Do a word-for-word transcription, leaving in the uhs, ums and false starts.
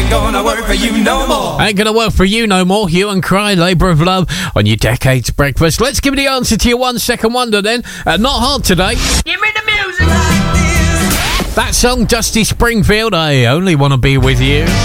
ain't gonna work for you no more. Ain't gonna work for you no more. Hue and Cry, Labour of Love on your Decades Breakfast. Let's give the answer to your one second wonder then. Uh, not hard today. Give me the music. That song, Dusty Springfield, I Only Want to Be With You.